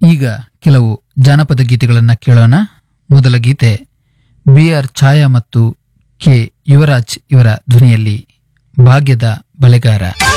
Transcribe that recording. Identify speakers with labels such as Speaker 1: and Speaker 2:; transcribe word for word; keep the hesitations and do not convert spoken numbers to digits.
Speaker 1: ಈಗ ಕೆಲವು ಜಾನಪದ ಗೀತೆಗಳನ್ನ ಕೇಳೋಣ. ಮೊದಲ ಗೀತೆ ಬಿ ಆರ್ ಛಾಯಾ ಮತ್ತು ಕೆ ಯುವರಾಜ್ ಇವರ ಧ್ವನಿಯಲ್ಲಿ ಭಾಗ್ಯದ ಬಳೆಗಾರ.